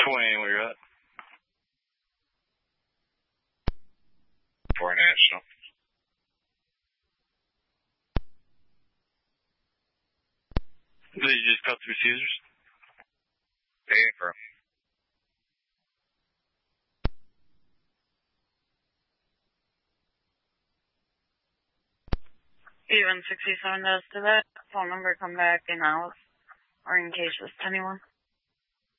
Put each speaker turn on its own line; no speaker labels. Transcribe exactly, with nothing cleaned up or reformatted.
twenty, where you're at?
For National.
Did you just cut through Caesars?
Paying for
Even sixty-seven does to that. Phone number come back in house or in case it's anyone.